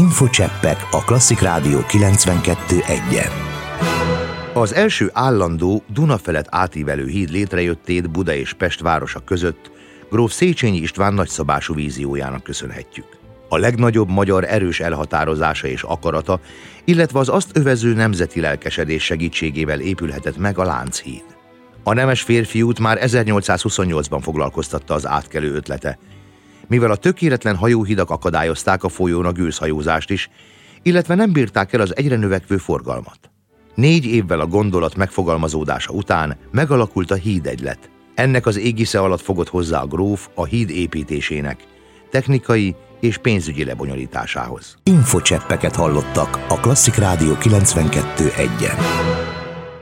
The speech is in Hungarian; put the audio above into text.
Infocseppek a Klasszik Rádió 92.1-en. Az első állandó Duna felett átívelő híd létrejöttét Buda és Pest városa között gróf Széchenyi István nagyszabású víziójának köszönhetjük. A legnagyobb magyar erős elhatározása és akarata, illetve az azt övező nemzeti lelkesedés segítségével épülhetett meg a Lánchíd. A nemes férfiút már 1828-ban foglalkoztatta az átkelő ötlete, mivel a tökéletlen hajóhidak akadályozták a folyón a gőzhajózást is, illetve nem bírták el az egyre növekvő forgalmat. 4 évvel a gondolat megfogalmazódása után megalakult a hídegylet. Ennek az égisze alatt fogott hozzá a gróf a híd építésének, technikai és pénzügyi lebonyolításához. Infocseppeket hallottak a Klasszik Rádió 92.1-en.